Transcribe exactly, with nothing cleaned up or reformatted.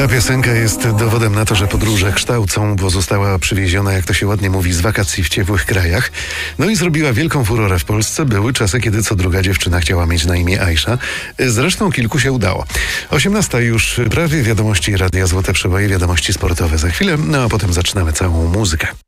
Ta piosenka jest dowodem na to, że podróże kształcą, bo została przywieziona, jak to się ładnie mówi, z wakacji w ciepłych krajach. No i zrobiła wielką furorę w Polsce. Były czasy, kiedy co druga dziewczyna chciała mieć na imię Aisza. Zresztą kilku się udało. osiemnasta już prawie, wiadomości Radia Złote Przeboje, wiadomości sportowe za chwilę, no a potem zaczynamy całą muzykę.